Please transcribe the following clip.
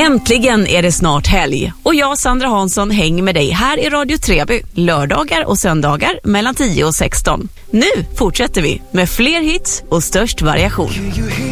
Äntligen är det snart helg och jag, Sandra Hansson, hänger med dig här i Radio Treby lördagar och söndagar mellan 10 och 16. Nu fortsätter vi med fler hits och störst variation.